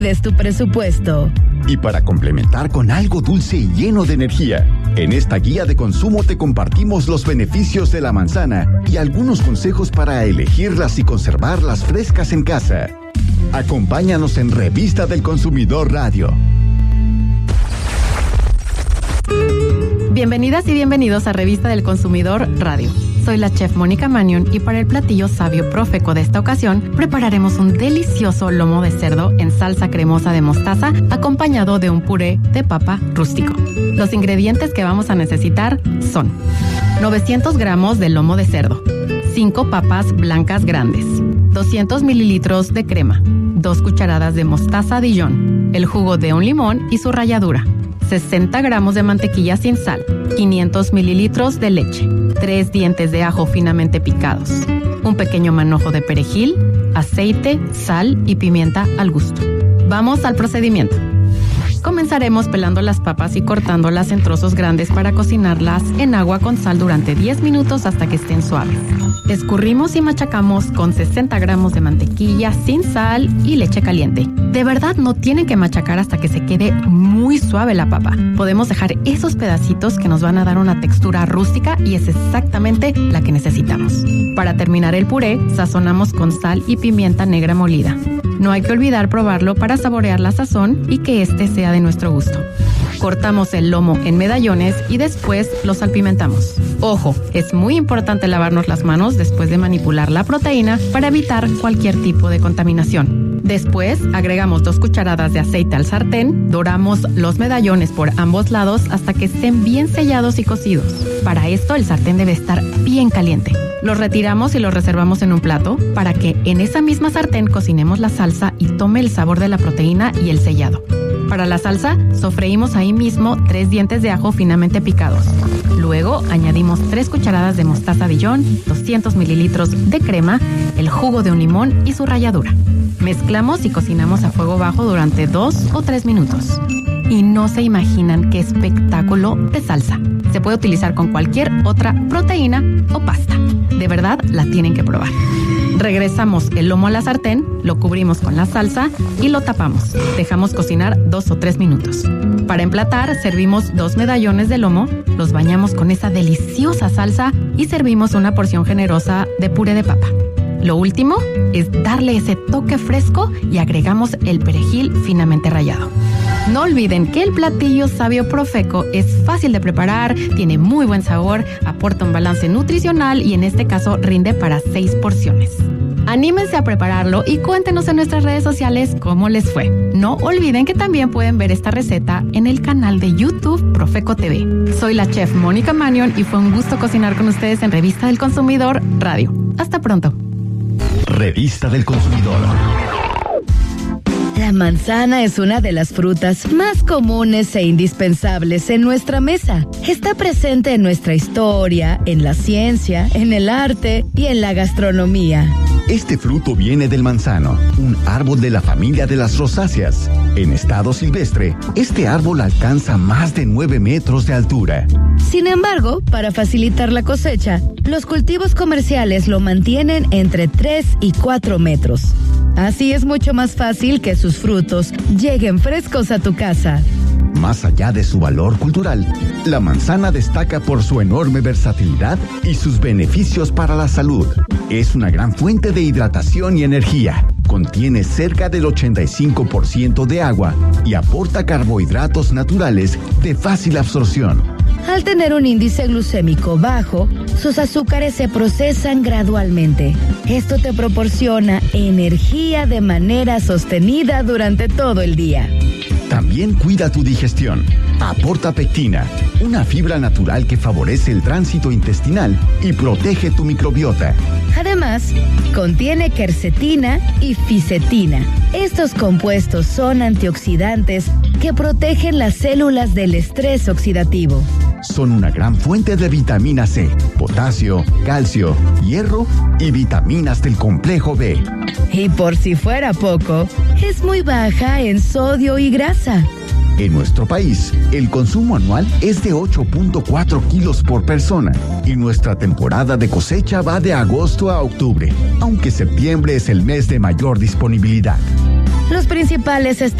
es tu presupuesto. Y para complementar con algo dulce y lleno de energía, en esta guía de consumo te compartimos los beneficios de la manzana y algunos consejos para elegirlas y conservarlas frescas en casa. Acompáñanos en Revista del Consumidor Radio. Bienvenidas y bienvenidos a Revista del Consumidor Radio. Soy la chef Mónica Manion y para el platillo sabio Profeco de esta ocasión prepararemos un delicioso lomo de cerdo en salsa cremosa de mostaza acompañado de un puré de papa rústico. Los ingredientes que vamos a necesitar son 900 gramos de lomo de cerdo, 5 papas blancas grandes, 200 mililitros de crema, 2 cucharadas de mostaza Dijon, el jugo de un limón y su ralladura, 60 gramos de mantequilla sin sal, 500 mililitros de leche, 3 dientes de ajo finamente picados, un pequeño manojo de perejil, aceite, sal y pimienta al gusto. Vamos al procedimiento. Comenzaremos pelando las papas y cortándolas en trozos grandes para cocinarlas en agua con sal durante 10 minutos hasta que estén suaves. Escurrimos y machacamos con 60 gramos de mantequilla sin sal y leche caliente. De verdad no tienen que machacar hasta que se quede muy suave la papa. Podemos dejar esos pedacitos que nos van a dar una textura rústica y es exactamente la que necesitamos. Para terminar el puré, sazonamos con sal y pimienta negra molida. No hay que olvidar probarlo para saborear la sazón y que este sea de nuestro gusto. Cortamos el lomo en medallones y después lo salpimentamos. Ojo, es muy importante lavarnos las manos después de manipular la proteína para evitar cualquier tipo de contaminación. Después agregamos 2 cucharadas de aceite al sartén, doramos los medallones por ambos lados hasta que estén bien sellados y cocidos. Para esto el sartén debe estar bien caliente. Los retiramos y los reservamos en un plato para que en esa misma sartén cocinemos la salsa y tome el sabor de la proteína y el sellado. Para la salsa, sofreímos ahí mismo 3 dientes de ajo finamente picados. Luego añadimos 3 cucharadas de mostaza Dijon, 200 mililitros de crema, el jugo de un limón y su ralladura. Mezclamos y cocinamos a fuego bajo durante 2 o 3 minutos. Y no se imaginan qué espectáculo de salsa. Se puede utilizar con cualquier otra proteína o pasta. De verdad, la tienen que probar. Regresamos el lomo a la sartén, lo cubrimos con la salsa y lo tapamos. Dejamos cocinar 2 o 3 minutos. Para emplatar, servimos 2 medallones de lomo, los bañamos con esa deliciosa salsa y servimos una porción generosa de puré de papa. Lo último es darle ese toque fresco y agregamos el perejil finamente rallado. No olviden que el platillo sabio Profeco es fácil de preparar, tiene muy buen sabor, aporta un balance nutricional y en este caso rinde para 6 porciones. Anímense a prepararlo y cuéntenos en nuestras redes sociales cómo les fue. No olviden que también pueden ver esta receta en el canal de YouTube Profeco TV. Soy la chef Mónica Manion y fue un gusto cocinar con ustedes en Revista del Consumidor Radio. Hasta pronto. Revista del Consumidor. La manzana es una de las frutas más comunes e indispensables en nuestra mesa. Está presente en nuestra historia, en la ciencia, en el arte y en la gastronomía. Este fruto viene del manzano, un árbol de la familia de las rosáceas. En estado silvestre, este árbol alcanza más de 9 metros de altura. Sin embargo, para facilitar la cosecha, los cultivos comerciales lo mantienen entre 3 y 4 metros. Así es mucho más fácil que sus frutos lleguen frescos a tu casa. Más allá de su valor cultural, la manzana destaca por su enorme versatilidad y sus beneficios para la salud. Es una gran fuente de hidratación y energía. Contiene cerca del 85% de agua y aporta carbohidratos naturales de fácil absorción. Al tener un índice glucémico bajo, sus azúcares se procesan gradualmente. Esto te proporciona energía de manera sostenida durante todo el día. También cuida tu digestión. Aporta pectina, una fibra natural que favorece el tránsito intestinal y protege tu microbiota. Además, contiene quercetina y fisetina. Estos compuestos son antioxidantes que protegen las células del estrés oxidativo. Son una gran fuente de vitamina C, potasio, calcio, hierro y vitaminas del complejo B. Y por si fuera poco, es muy baja en sodio y grasa. En nuestro país, el consumo anual es de 8.4 kilos por persona y nuestra temporada de cosecha va de agosto a octubre, aunque septiembre es el mes de mayor disponibilidad. Los principales